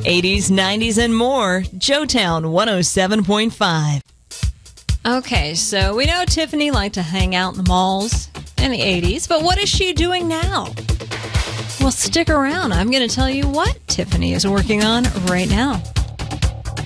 80s, 90s, and more. Joetown 107.5. Okay, so we know Tiffany liked to hang out in the malls in the 80s, but what is she doing now? Well, stick around. I'm going to tell you what Tiffany is working on right now.